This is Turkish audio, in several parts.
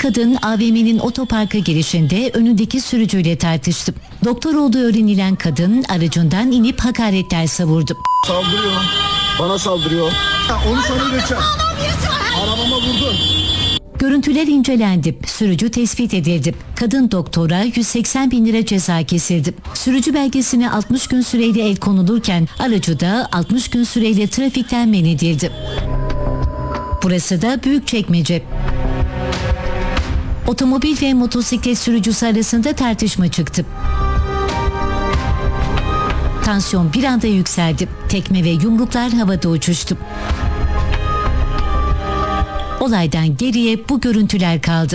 kadın AVM'nin otoparka girişinde önündeki sürücüyle tartıştı. Doktor olduğu öğrenilen kadın aracından inip hakaretler savurdu. Saldırıyor. Bana saldırıyor. Onu sana geçeceğim. Arabama vurdun. Görüntüler incelendi. Sürücü tespit edildi. Kadın doktora 180 bin lira ceza kesildi. Sürücü belgesine 60 gün süreyle el konulurken aracı da 60 gün süreyle trafikten men edildi. Burası da Büyükçekmece. Otomobil ve motosiklet sürücüsü arasında tartışma çıktı. Tansiyon bir anda yükseldi. Tekme ve yumruklar havada uçuştu. Olaydan geriye bu görüntüler kaldı.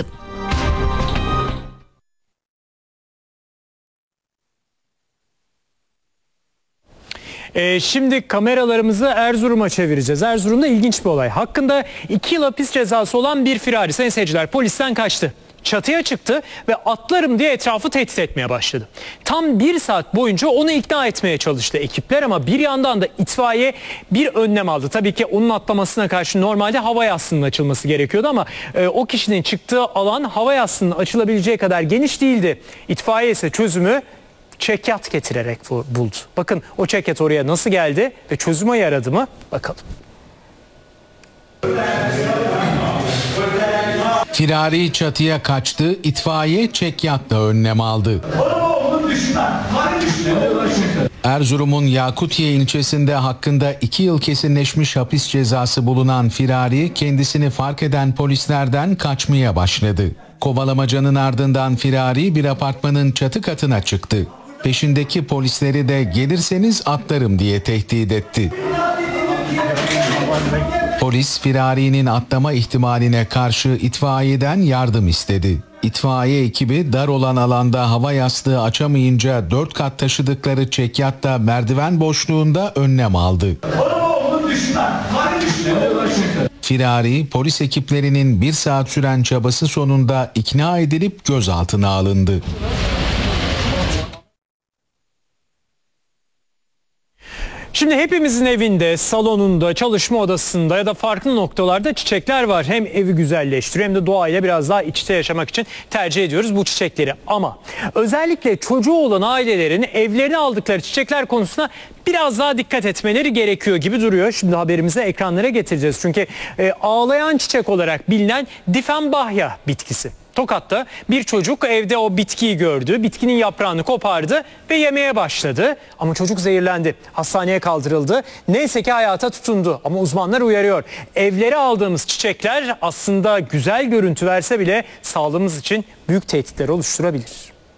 Şimdi kameralarımızı Erzurum'a çevireceğiz. Erzurum'da ilginç bir olay. Hakkında 2 yıl hapis cezası olan bir firari, sayın seyirciler, polisten kaçtı. Çatıya çıktı ve atlarım diye etrafı tehdit etmeye başladı. Tam 1 saat boyunca onu ikna etmeye çalıştı ekipler ama bir yandan da itfaiye bir önlem aldı. Tabii ki onun atlamasına karşı normalde hava yastığının açılması gerekiyordu ama o kişinin çıktığı alan hava yastığının açılabileceği kadar geniş değildi. İtfaiye ise çözümü çekyat getirerek buldu. Bakın o çekyat oraya nasıl geldi ve çözüme yaradı mı? Bakalım. Firari çatıya kaçtı, itfaiye çekyatla önlem aldı. Erzurum'un Yakutiye ilçesinde hakkında 2 yıl kesinleşmiş hapis cezası bulunan firari kendisini fark eden polislerden kaçmaya başladı. Kovalamacanın ardından firari bir apartmanın çatı katına çıktı. Peşindeki polisleri de gelirseniz atlarım diye tehdit etti. Polis firarinin atlama ihtimaline karşı itfaiyeden yardım istedi. İtfaiye ekibi dar olan alanda hava yastığı açamayınca 4 kat taşıdıkları çekyatta merdiven boşluğunda önlem aldı. Firari polis ekiplerinin 1 saat süren çabası sonunda ikna edilip gözaltına alındı. Şimdi hepimizin evinde, salonunda, çalışma odasında ya da farklı noktalarda çiçekler var. Hem evi güzelleştiriyor hem de doğayla biraz daha iç içe yaşamak için tercih ediyoruz bu çiçekleri. Ama özellikle çocuğu olan ailelerin evlerine aldıkları çiçekler konusunda biraz daha dikkat etmeleri gerekiyor gibi duruyor. Şimdi haberimizi ekranlara getireceğiz. Çünkü ağlayan çiçek olarak bilinen Diffenbachia bitkisi. Tokat'ta bir çocuk evde o bitkiyi gördü, bitkinin yaprağını kopardı ve yemeye başladı. Ama çocuk zehirlendi, hastaneye kaldırıldı. Neyse ki hayata tutundu ama uzmanlar uyarıyor. Evlere aldığımız çiçekler aslında güzel görüntü verse bile sağlığımız için büyük tehditler oluşturabilir.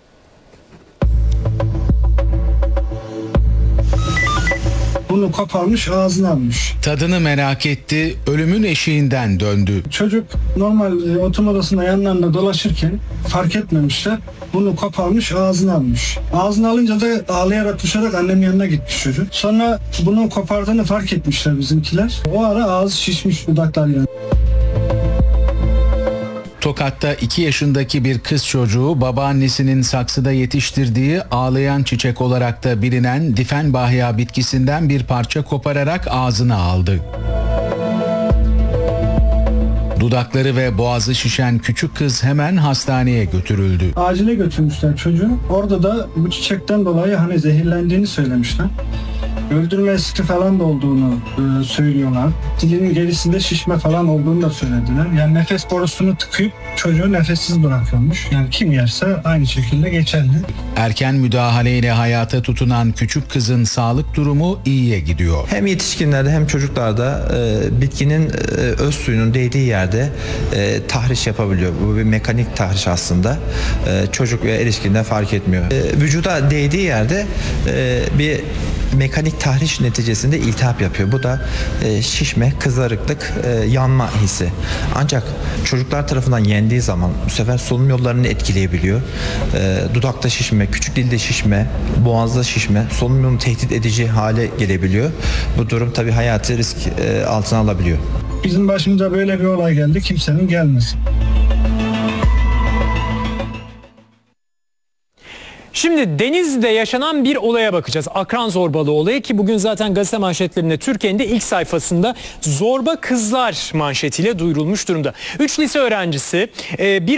Bunu koparmış, ağzına almış. Tadını merak etti, ölümün eşiğinden döndü. Çocuk normal oturma odasında yanlarında dolaşırken fark etmemişler. Bunu koparmış, ağzına almış. Ağzına alınca da ağlayarak, düşerek annemin yanına gitmiş çocuk. Sonra bunu kopardığını fark etmişler bizimkiler. O ara ağzı şişmiş, dudaklar yani. Tokat'ta 2 yaşındaki bir kız çocuğu babaannesinin saksıda yetiştirdiği ağlayan çiçek olarak da bilinen Diffenbachia bitkisinden bir parça kopararak ağzına aldı. Dudakları ve boğazı şişen küçük kız hemen hastaneye götürüldü. Acile götürmüşler çocuğu. Orada da bu çiçekten dolayı hani zehirlendiğini söylemişler. Öldürme riski falan da olduğunu söylüyorlar. Dilinin gerisinde şişme falan olduğunu da söylediler. Yani nefes borusunu tıkayıp çocuğu nefessiz bırakıyormuş. Yani kim yerse aynı şekilde geçerli. Erken müdahaleyle hayata tutunan küçük kızın sağlık durumu iyiye gidiyor. Hem yetişkinlerde hem çocuklarda bitkinin öz suyunun değdiği yerde tahriş yapabiliyor. Bu bir mekanik tahriş aslında. Çocuk ve erişkinde fark etmiyor. Vücuda değdiği yerde bir mekanik tahriş neticesinde iltihap yapıyor. Bu da şişme, kızarıklık, yanma hissi. Ancak çocuklar tarafından yendiği zaman bu sefer solunum yollarını etkileyebiliyor. Dudakta şişme, küçük dilde şişme, boğazda şişme, solunum yolunu tehdit edici hale gelebiliyor. Bu durum tabii hayati risk altına alabiliyor. Bizim başımıza böyle bir olay geldi, kimsenin gelmesin. Şimdi Denizli'de yaşanan bir olaya bakacağız. Akran zorbalığı olayı ki bugün zaten gazete manşetlerinde Türkiye'nin de ilk sayfasında zorba kızlar manşetiyle duyurulmuş durumda. 3 lise öğrencisi bir